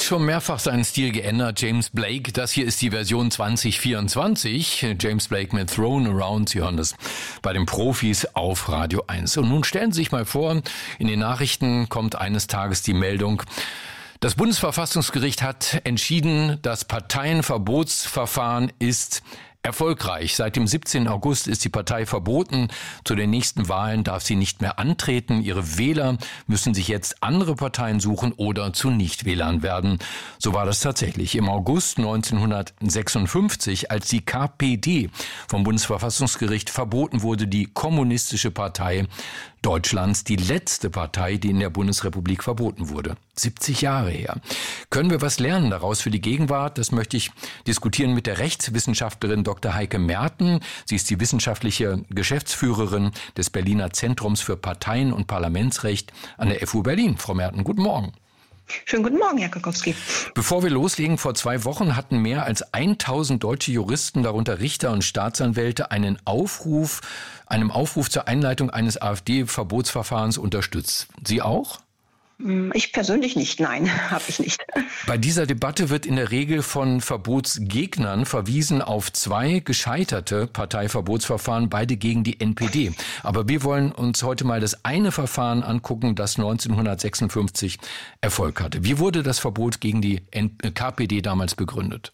schon mehrfach seinen Stil geändert. James Blake, das hier ist die Version 2024. James Blake mit Thrown Around, Sie hören das bei den Profis auf Radio 1. Und nun stellen Sie sich mal vor, in den Nachrichten kommt eines Tages die Meldung, das Bundesverfassungsgericht hat entschieden, das Parteienverbotsverfahren ist erfolgreich. Seit dem 17. August ist die Partei verboten. Zu den nächsten Wahlen darf sie nicht mehr antreten. Ihre Wähler müssen sich jetzt andere Parteien suchen oder zu Nichtwählern werden. So war das tatsächlich. Im August 1956, als die KPD vom Bundesverfassungsgericht verboten wurde, die Kommunistische Partei Deutschlands, die letzte Partei, die in der Bundesrepublik verboten wurde. 70 Jahre her. Können wir was lernen daraus für die Gegenwart? Das möchte ich diskutieren mit der Rechtswissenschaftlerin Dr. Heike Merten. Sie ist die wissenschaftliche Geschäftsführerin des Berliner Zentrums für Parteien- und Parlamentsrecht an der FU Berlin. Frau Merten, guten Morgen. Schönen guten Morgen, Herr Krakowski. Bevor wir loslegen, vor 2 Wochen hatten mehr als 1000 deutsche Juristen, darunter Richter und Staatsanwälte, einem Aufruf zur Einleitung eines AfD-Verbotsverfahrens unterstützt. Sie auch? Ich persönlich nicht, nein, habe ich nicht. Bei dieser Debatte wird in der Regel von Verbotsgegnern verwiesen auf 2 gescheiterte Parteiverbotsverfahren, beide gegen die NPD. Aber wir wollen uns heute mal das eine Verfahren angucken, das 1956 Erfolg hatte. Wie wurde das Verbot gegen die KPD damals begründet?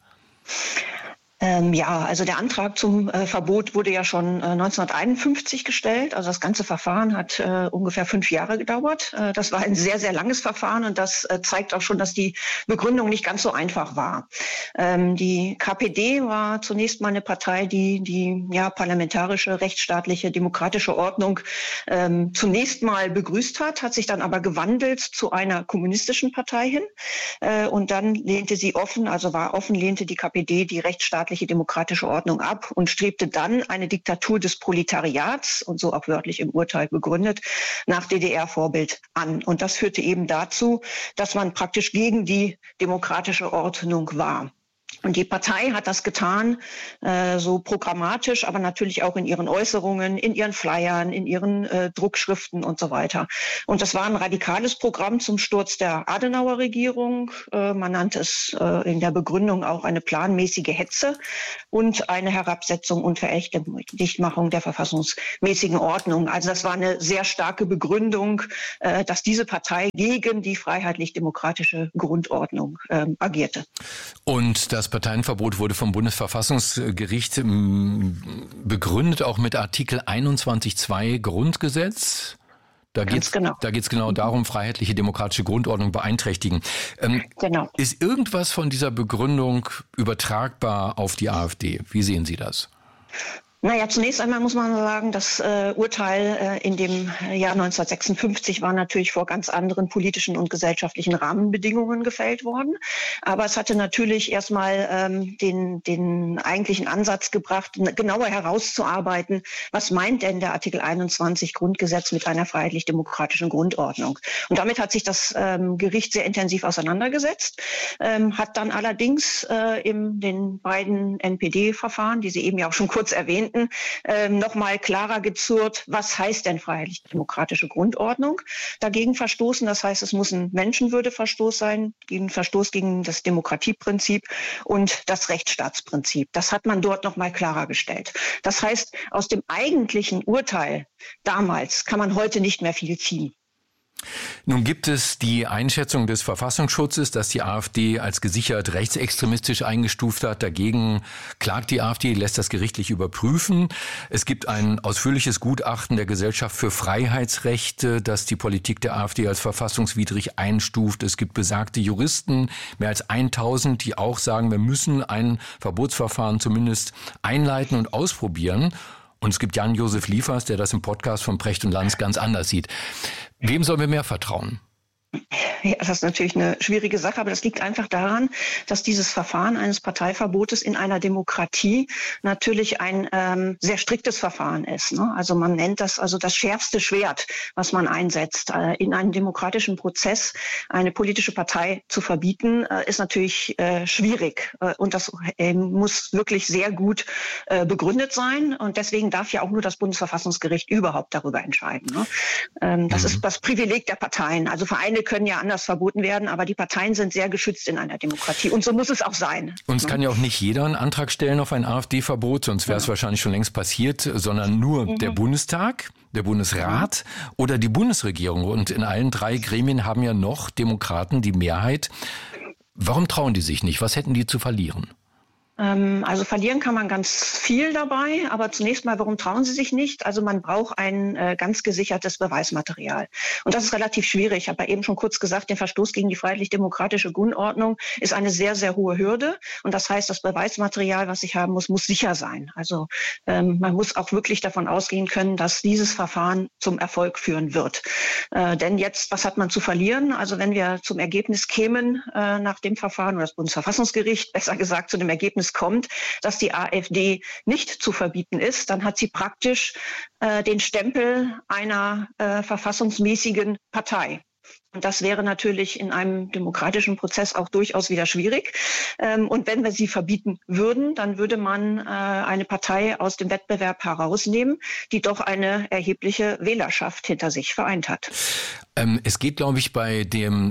Also der Antrag zum Verbot wurde ja schon 1951 gestellt. Also das ganze Verfahren hat ungefähr 5 Jahre gedauert. Das war ein sehr, sehr langes Verfahren und das zeigt auch schon, dass die Begründung nicht ganz so einfach war. Die KPD war zunächst mal eine Partei, die parlamentarische, rechtsstaatliche, demokratische Ordnung zunächst mal begrüßt hat sich dann aber gewandelt zu einer kommunistischen Partei hin. Und dann lehnte die KPD die rechtsstaatliche demokratische Ordnung ab und strebte dann eine Diktatur des Proletariats, und so auch wörtlich im Urteil begründet, nach DDR-Vorbild an. Und das führte eben dazu, dass man praktisch gegen die demokratische Ordnung war. Und die Partei hat das getan, so programmatisch, aber natürlich auch in ihren Äußerungen, in ihren Flyern, in ihren Druckschriften und so weiter. Und das war ein radikales Programm zum Sturz der Adenauer-Regierung. Man nannte es in der Begründung auch eine planmäßige Hetze und eine Herabsetzung und Verächtlichmachung der verfassungsmäßigen Ordnung. Also das war eine sehr starke Begründung, dass diese Partei gegen die freiheitlich-demokratische Grundordnung agierte. Und das Parteienverbot wurde vom Bundesverfassungsgericht begründet, auch mit Artikel 21.2 Grundgesetz. Da geht es genau darum, freiheitliche demokratische Grundordnung beeinträchtigen. Genau. Ist irgendwas von dieser Begründung übertragbar auf die AfD? Wie sehen Sie das? Zunächst einmal muss man sagen, das Urteil in dem Jahr 1956 war natürlich vor ganz anderen politischen und gesellschaftlichen Rahmenbedingungen gefällt worden. Aber es hatte natürlich erstmal den eigentlichen Ansatz gebracht, genauer herauszuarbeiten, was meint denn der Artikel 21 Grundgesetz mit einer freiheitlich-demokratischen Grundordnung. Und damit hat sich das Gericht sehr intensiv auseinandergesetzt, hat dann allerdings in den beiden NPD-Verfahren, die Sie eben ja auch schon kurz erwähnten, nochmal klarer gezurrt, was heißt denn freiheitlich-demokratische Grundordnung, dagegen verstoßen. Das heißt, es muss ein Menschenwürdeverstoß sein, ein Verstoß gegen das Demokratieprinzip und das Rechtsstaatsprinzip. Das hat man dort nochmal klarer gestellt. Das heißt, aus dem eigentlichen Urteil damals kann man heute nicht mehr viel ziehen. Nun gibt es die Einschätzung des Verfassungsschutzes, dass die AfD als gesichert rechtsextremistisch eingestuft hat. Dagegen klagt die AfD, lässt das gerichtlich überprüfen. Es gibt ein ausführliches Gutachten der Gesellschaft für Freiheitsrechte, das die Politik der AfD als verfassungswidrig einstuft. Es gibt besagte Juristen, mehr als 1000, die auch sagen, wir müssen ein Verbotsverfahren zumindest einleiten und ausprobieren. Und es gibt Jan-Josef Liefers, der das im Podcast von Precht und Lanz ganz anders sieht. Wem sollen wir mehr vertrauen? Ja, das ist natürlich eine schwierige Sache, aber das liegt einfach daran, dass dieses Verfahren eines Parteiverbotes in einer Demokratie natürlich ein sehr striktes Verfahren ist, ne? Also man nennt das also das schärfste Schwert, was man einsetzt. In einem demokratischen Prozess eine politische Partei zu verbieten, ist natürlich schwierig. Und das muss wirklich sehr gut begründet sein. Und deswegen darf ja auch nur das Bundesverfassungsgericht überhaupt darüber entscheiden, ne? Das ist das Privileg der Parteien. Also Vereine können ja anders verboten werden. Aber die Parteien sind sehr geschützt in einer Demokratie. Und so muss es auch sein. Und es kann ja auch nicht jeder einen Antrag stellen auf ein AfD-Verbot, sonst wäre es wahrscheinlich schon längst passiert, sondern nur der Bundestag, der Bundesrat oder die Bundesregierung. Und in allen 3 Gremien haben ja noch Demokraten die Mehrheit. Warum trauen die sich nicht? Was hätten die zu verlieren? Also verlieren kann man ganz viel dabei, aber zunächst mal, warum trauen sie sich nicht? Also man braucht ein ganz gesichertes Beweismaterial. Und das ist relativ schwierig. Ich habe ja eben schon kurz gesagt, der Verstoß gegen die freiheitlich-demokratische Grundordnung ist eine sehr, sehr hohe Hürde. Und das heißt, das Beweismaterial, was ich haben muss sicher sein. Also man muss auch wirklich davon ausgehen können, dass dieses Verfahren zum Erfolg führen wird. Denn jetzt, was hat man zu verlieren? Also wenn wir zum Ergebnis kämen nach dem Verfahren, oder das Bundesverfassungsgericht besser gesagt zu dem Ergebnis kommt, dass die AfD nicht zu verbieten ist, dann hat sie praktisch den Stempel einer verfassungsmäßigen Partei. Und das wäre natürlich in einem demokratischen Prozess auch durchaus wieder schwierig. Und wenn wir sie verbieten würden, dann würde man eine Partei aus dem Wettbewerb herausnehmen, die doch eine erhebliche Wählerschaft hinter sich vereint hat. Es geht, glaube ich, bei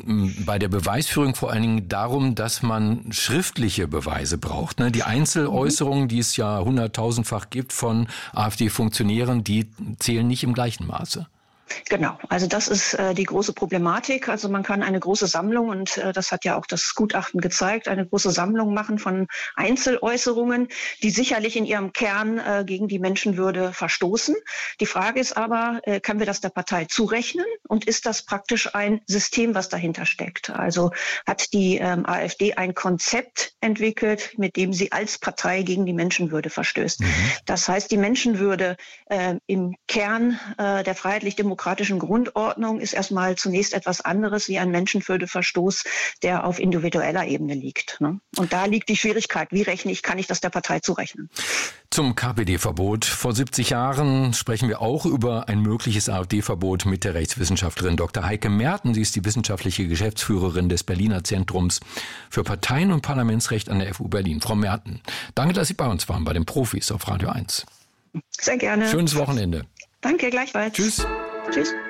der Beweisführung vor allen Dingen darum, dass man schriftliche Beweise braucht. Ne? Die Einzeläußerungen, die es ja 100.000-fach gibt von AfD-Funktionären, die zählen nicht im gleichen Maße. Genau, also das ist die große Problematik. Also man kann eine große Sammlung, und das hat ja auch das Gutachten gezeigt, eine große Sammlung machen von Einzeläußerungen, die sicherlich in ihrem Kern gegen die Menschenwürde verstoßen. Die Frage ist aber, können wir das der Partei zurechnen, und ist das praktisch ein System, was dahinter steckt? Also hat die AfD ein Konzept entwickelt, mit dem sie als Partei gegen die Menschenwürde verstößt. Das heißt, die Menschenwürde im Kern der freiheitlich-demokratischen Grundordnung ist erstmal zunächst etwas anderes wie ein Menschenwürdeverstoß, der auf individueller Ebene liegt. Ne? Und da liegt die Schwierigkeit. Wie kann ich das der Partei zurechnen? Zum KPD-Verbot. Vor 70 Jahren sprechen wir auch über ein mögliches AfD-Verbot mit der Rechtswissenschaftlerin Dr. Heike Merten. Sie ist die wissenschaftliche Geschäftsführerin des Berliner Zentrums für Parteien- und Parlamentsrecht an der FU Berlin. Frau Merten, danke, dass Sie bei uns waren, bei den Profis auf Radio 1. Sehr gerne. Schönes Wochenende. Danke, gleichfalls. Tschüss. Tschüss.